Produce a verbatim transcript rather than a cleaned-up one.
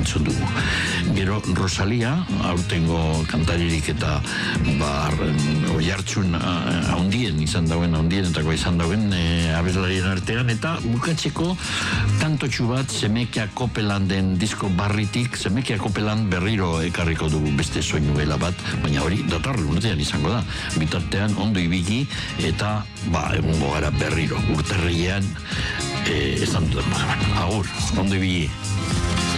entzun dugu. Gero Rosalia, aurtengo kantaririk eta ba, oihartzun haundien izan dauen, haundienetako izan dauen e, abeslarien artean, eta bukatzeko kantotxu bat Zemekia Kopelanden disko barritik, Zemekia Kopeland berriro ekarriko dugu beste soinuela bat, baina hori datorren urtean izango da. Bitartean ondo ibili eta ba, egongo gara berriro urterreian e, esan dut. Agur, ondo ibili.